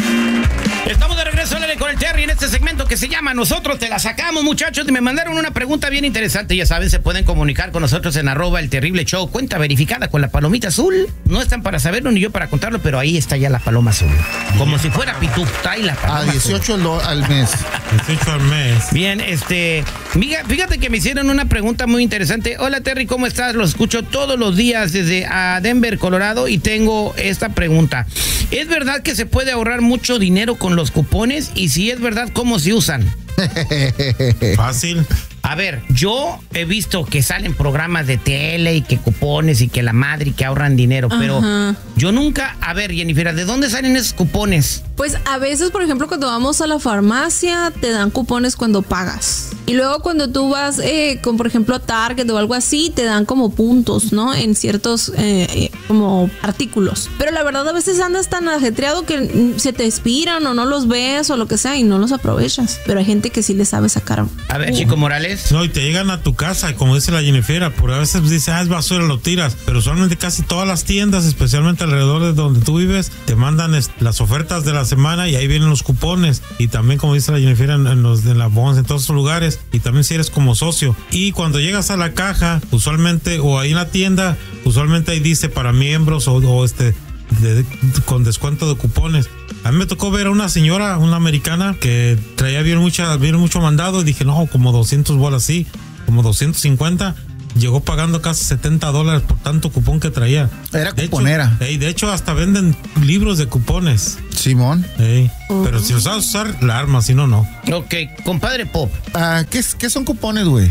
Estamos de regreso con el Terry en este segmento que se llama Nosotros Te La Sacamos, muchachos. Y me mandaron una pregunta bien interesante. Ya saben, se pueden comunicar con nosotros en @elterribleshow. Cuenta verificada con la palomita azul. No están para saberlo ni yo para contarlo, pero ahí está ya la paloma azul. Como si fuera pitufta y la paloma a 18 al mes. 18 al mes. Bien, fíjate que me hicieron una pregunta muy interesante. Hola Terry, ¿cómo estás? Los escucho todos los días desde Denver, Colorado, y tengo esta pregunta. ¿Es verdad que se puede ahorrar mucho dinero con los cupones? Y si es verdad, ¿cómo se usan? Fácil. A ver, yo he visto que salen programas de tele y que cupones y que la madre y que ahorran dinero, pero yo nunca... A ver, Jennifer, ¿de dónde salen esos cupones? Pues a veces, por ejemplo, cuando vamos a la farmacia, te dan cupones cuando pagas. Y luego cuando tú vas, con, por ejemplo, a Target o algo así, te dan como puntos, ¿no? En ciertos como artículos. Pero la verdad, a veces andas tan ajetreado que se te expiran o no los ves o lo que sea y no los aprovechas. Pero hay gente que sí le sabe sacar. A ver, Chico Morales. No, y te llegan a tu casa, como dice la Jennifer, por a veces dice, es basura, lo tiras. Pero usualmente casi todas las tiendas, especialmente alrededor de donde tú vives, te mandan las ofertas de la semana y ahí vienen los cupones. Y también, como dice la Jennifer, en la Bonds, en todos esos lugares. Y también si eres como socio. Y cuando llegas a la caja, usualmente, o ahí en la tienda, usualmente ahí dice para miembros con descuento de cupones. A mí me tocó ver a una señora, una americana, que traía bien mucho mandado y dije, no, como 200 bolas, sí, como 250. Llegó pagando casi $70 por tanto cupón que traía. Era cuponera. De hecho, hasta venden libros de cupones. Simón. Pero si los sabes usar, la arma, si no, no. Ok, compadre Pop. ¿Qué son cupones, güey?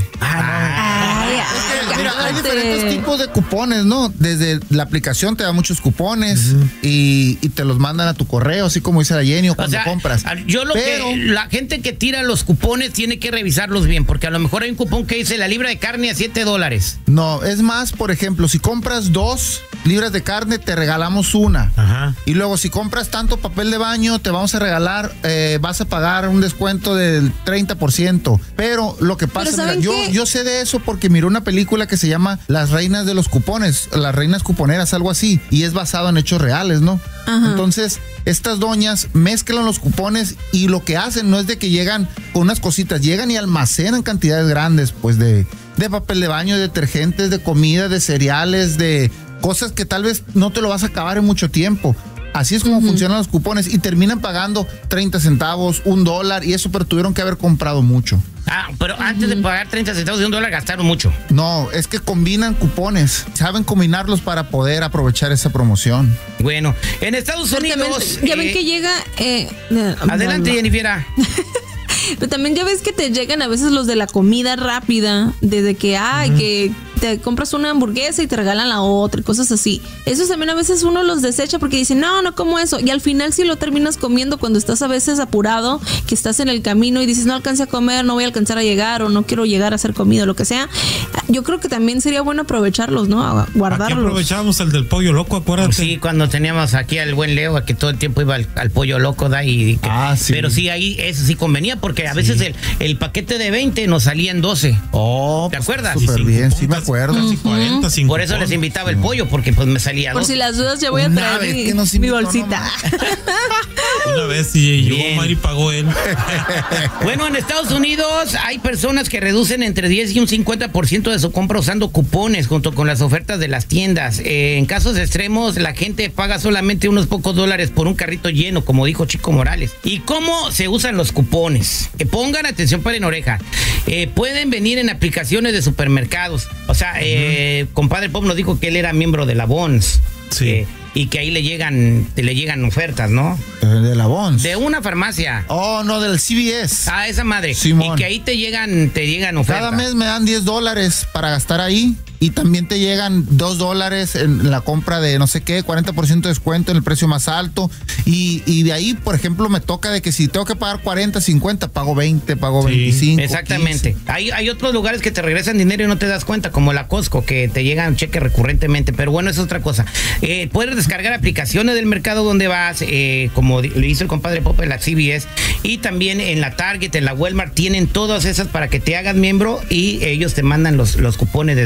Mira, hay diferentes tipos de cupones, ¿no? Desde la aplicación te da muchos cupones y te los mandan a tu correo, así como dice la Jenny, o cuando compras. La gente que tira los cupones tiene que revisarlos bien, porque a lo mejor hay un cupón que dice la libra de carne a $7. No, es más, por ejemplo, si compras 2 libras de carne, te regalamos una. Ajá. Y luego, si compras tanto papel de baño, te vamos a regalar, vas a pagar un descuento del 30%. Pero lo que pasa, mira, yo sé de eso porque miré una película que se llama Las Reinas de los Cupones, Las Reinas Cuponeras, algo así, y es basado en hechos reales, ¿no? Ajá. Entonces, estas doñas mezclan los cupones y lo que hacen no es de que llegan con unas cositas, llegan y almacenan cantidades grandes, pues de papel de baño, de detergentes, de comida, de cereales, de cosas que tal vez no te lo vas a acabar en mucho tiempo. Así es como funcionan los cupones y terminan pagando 30 centavos, $1 y eso, pero tuvieron que haber comprado mucho. Pero antes de pagar 30 centavos de $1 gastaron mucho. No, es que combinan cupones, saben combinarlos para poder aprovechar esa promoción. Bueno, en Estados Unidos... ya ven que llega... adelante, Jennifer. Pero también ya ves que te llegan a veces los de la comida rápida, desde que que te compras una hamburguesa y te regalan la otra y cosas así. Esos también a veces uno los desecha porque dice, no como eso. Y al final sí lo terminas comiendo cuando estás a veces apurado, que estás en el camino y dices, no alcancé a comer, no voy a alcanzar a llegar o no quiero llegar a hacer comida o lo que sea. Yo creo que también sería bueno aprovecharlos, ¿no? A guardarlos. Aquí aprovechábamos el del pollo loco, acuérdate. Sí, cuando teníamos aquí al buen Leo, que todo el tiempo iba al pollo loco, sí. Pero sí, ahí eso sí convenía porque a veces el paquete de 20 nos salía en 12. ¿Te acuerdas? Súper bien, sí me acuerdo. 40, 50. Por eso les invitaba el pollo, porque pues me salía 12. Por si las dudas, ya voy a traer mi bolsita. Una vez llegó Mari y pagó él. Bueno, en Estados Unidos hay personas que reducen entre 10 y un 50% de su compra usando cupones junto con las ofertas de las tiendas. En casos extremos, la gente paga solamente unos pocos $, por un carrito lleno, como dijo Chico Morales. ¿Y cómo se usan los cupones? Pongan atención, paren oreja. Pueden venir en aplicaciones de supermercados. O sea, compadre Pop nos dijo que él era miembro de la Bonds. Sí. Y que ahí le llegan ofertas, ¿no? ¿De la Bonds? De una farmacia. Oh, no, del CVS. Esa madre. Simón. Y que ahí te llegan ofertas. Cada mes me dan $10 para gastar ahí. Y también te llegan $2 en la compra de no sé qué, 40% de descuento en el precio más alto. Y de ahí, por ejemplo, me toca de que si tengo que pagar 40, 50, pago 20, pago 25. Exactamente. Hay otros lugares que te regresan dinero y no te das cuenta, como la Costco, que te llegan cheques recurrentemente. Pero bueno, eso es otra cosa. Puedes descargar aplicaciones del mercado donde vas, como le hizo el compadre Pop en la CVS. Y también en la Target, en la Walmart, tienen todas esas para que te hagas miembro y ellos te mandan los cupones de descuento.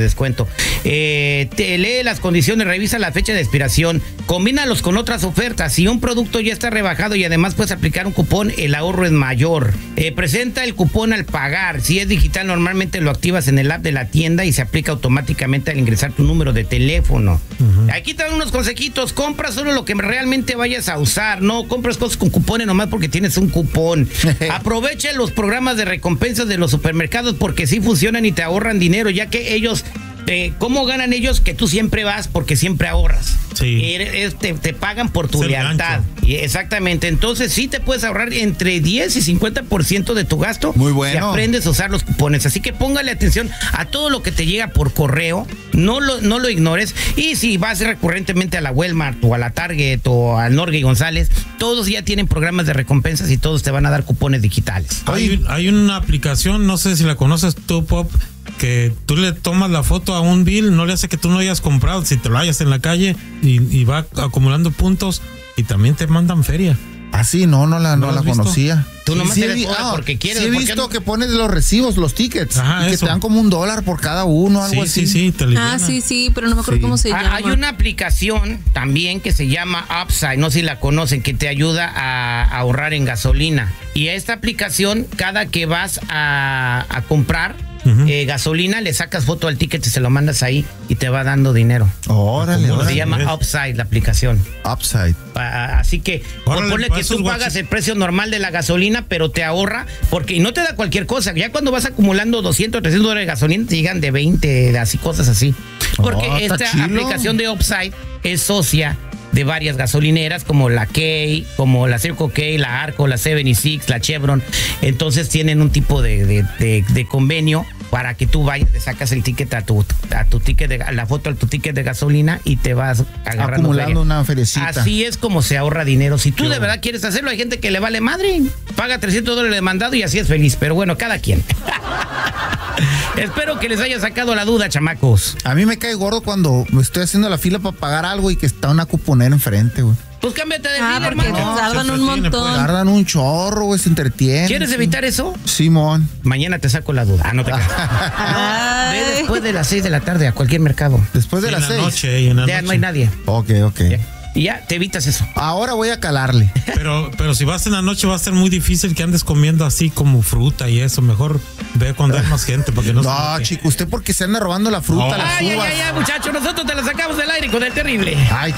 Te lee las condiciones, revisa la fecha de expiración, combínalos con otras ofertas. Si un producto ya está rebajado y además puedes aplicar un cupón, el ahorro es mayor. Presenta el cupón al pagar. Si es digital, normalmente lo activas en el app de la tienda y se aplica automáticamente al ingresar tu número de teléfono. Aquí te dan unos consejitos. Compra solo lo que realmente vayas a usar. No compres cosas con cupones nomás porque tienes un cupón. Aprovecha los programas de recompensas de los supermercados porque sí funcionan y te ahorran dinero, ya que ellos... ¿Cómo ganan ellos? Que tú siempre vas porque siempre ahorras. Sí. Te pagan por tu lealtad. Exactamente. Entonces sí te puedes ahorrar entre 10 y 50% de tu gasto. Muy bueno. Si aprendes a usar los cupones. Así que póngale atención a todo lo que te llega por correo. No lo ignores. Y si vas recurrentemente a la Walmart o a la Target o al Norgay y González, todos ya tienen programas de recompensas y todos te van a dar cupones digitales. Hay una aplicación, no sé si la conoces tú, Pop, que tú le tomas la foto a un bill, no le hace que tú no hayas comprado, si te lo hayas en la calle y va acumulando puntos y también te mandan feria. Ah, sí, no la conocía. Tú nomás sí, te porque quieres. Sí he visto que pones los recibos, los tickets, Ajá, y que eso. te dan como $1 por cada uno, algo así. Sí, te aliviana. Sí, pero no me acuerdo cómo se llama. Hay una aplicación también que se llama Upside, no sé si la conocen, que te ayuda a ahorrar en gasolina. Y a esta aplicación, cada que vas a comprar gasolina, le sacas foto al ticket y se lo mandas ahí y te va dando dinero. Órale. Se llama Upside la aplicación. Upside. Así que ponle que tú pagas el precio normal de la gasolina, pero te ahorra, porque no te da cualquier cosa. Ya cuando vas acumulando $200, $300 de gasolina, te llegan de 20, así cosas así. Porque esta aplicación de Upside es socia de varias gasolineras como la Key, como la Circle K, la Arco, la 76, la Chevron. Entonces tienen un tipo de convenio para que tú vayas, le sacas el ticket a tu ticket la foto a tu ticket de gasolina y te vas agarrando acumulando una feriecita. Así es como se ahorra dinero. Si tú de verdad quieres hacerlo, hay gente que le vale madre, paga $300 de mandado y así es feliz. Pero bueno, cada quien. Espero que les haya sacado la duda, chamacos. A mí me cae gordo cuando estoy haciendo la fila para pagar algo y que está una cuponera enfrente, güey. Pues cámbiate de vida, porque hermano. tardan un montón. Tardan un chorro, güey, se entretienen. ¿Quieres evitar eso? Simón. Mañana te saco la duda. No te creas. Ve después de las 6 de la tarde a cualquier mercado. Después de las 6. Ya no hay nadie. Ok. Y ya te evitas eso. Ahora voy a calarle. Pero si vas en la noche va a ser muy difícil que andes comiendo así como fruta y eso. Mejor ve cuando hay más gente para que no se note. Chico, usted porque se anda robando la fruta, las uvas. Ay, muchacho, nosotros te la sacamos del aire con el terrible. Ay,